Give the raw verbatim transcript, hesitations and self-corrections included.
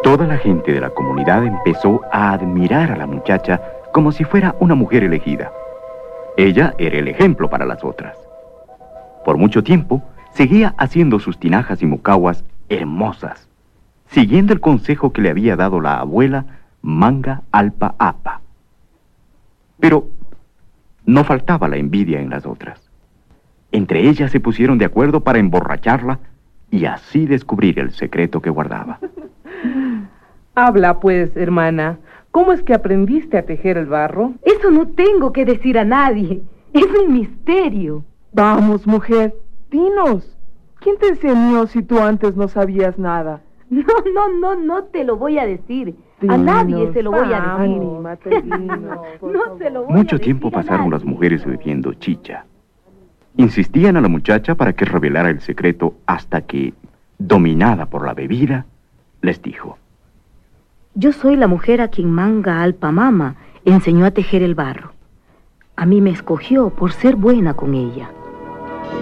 Toda la gente de la comunidad empezó a admirar a la muchacha como si fuera una mujer elegida. Ella era el ejemplo para las otras. Por mucho tiempo, seguía haciendo sus tinajas y mucaguas hermosas, siguiendo el consejo que le había dado la abuela Manga Alpa Apa. Pero no faltaba la envidia en las otras. Entre ellas se pusieron de acuerdo para emborracharla y así descubrir el secreto que guardaba. Habla pues, hermana. ¿Cómo es que aprendiste a tejer el barro? Eso no tengo que decir a nadie. Es un misterio. Vamos, mujer, dinos. ¿Quién te enseñó si tú antes no sabías nada? No, no, no, no te lo voy a decir. Dinos, a nadie se lo voy a decir. Anímate, dinos, por No favor. se lo voy Mucho a decir tiempo a pasaron nadie. las mujeres bebiendo chicha. Insistían a la muchacha para que revelara el secreto hasta que, dominada por la bebida, les dijo: Yo soy la mujer a quien Manga Alpa Mama enseñó a tejer el barro. A mí me escogió por ser buena con ella.